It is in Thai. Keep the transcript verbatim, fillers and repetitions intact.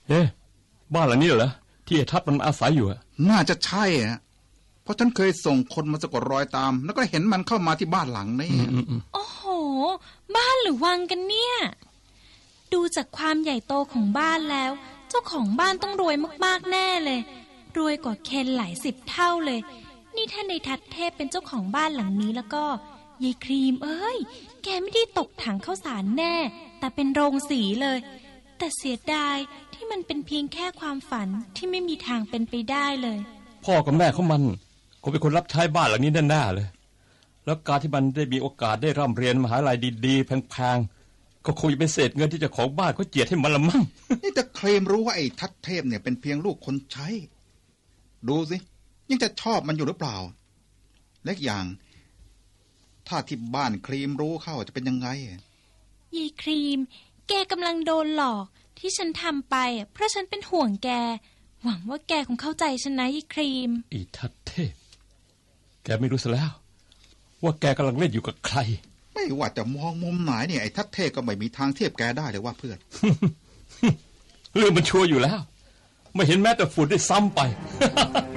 เอ๊ะบ้านหลังนี้เหรอที่ไอ้ทัดมันอาศัยอยู่อะน่าจะใช่อะเพราะฉันเคยส่งคนมาสะกดรอยตามแล้วก็เห็นมันเข้ามาที่บ้านหลังนี้โอ้โหบ้านหรือวังกันเนี่ยดูจากความใหญ่โตของบ้านแล้วเจ้าของบ้านต้องรวยมากๆแน่เลยรวยกว่าเคนหลายสิบเท่าเลยนี่ถ้าในทัดเทพเป็นเจ้าของบ้านหลังนี้แล้วก็ยายครีมเอ้ยแกไม่ได้ตกถังข้าวสารแน่แต่เป็นโรงสีเลยแต่เสียดายที่มันเป็นเพียงแค่ความฝันที่ไม่มีทางเป็นไปได้เลยพ่อกับแม่ของมันคงเป็นคนรับใช้บ้านหลังนี้แน่ๆเลยแล้วการที่มันได้มีโอกาสได้ร่ำเรียนมหาลัยดีๆแพงๆก็คงจะเป็นเศษเงินที่เจ้าของบ้านเขาเจียดให้มันละมั้งนี่จะเคลมรู้ว่าไอ้ทัดเทพเนี่ยเป็นเพียงลูกคนใช้ดูสิยังจะชอบมันอยู่หรือเปล่าและอย่างถ้าที่บ้านครีมรู้เข้าจะเป็นยังไงยายครีมแกกำลังโดนหลอกที่ฉันทำไปเพราะฉันเป็นห่วงแกหวังว่าแกคงเข้าใจฉันนะยายครีมอีทัดเทพแกไม่รู้ซะแล้วว่าแกกำลังเล่นอยู่กับใครไม่ว่าจะมองมุมไหนเนี่ยไอ้ทัดเทพก็ไม่มีทางเทียบแกได้เลยว่าเพื่อนเรื่องมันชัวร์อยู่แล้วไม่เห็นแม้แต่ฝุ่นได้ซ้ำไป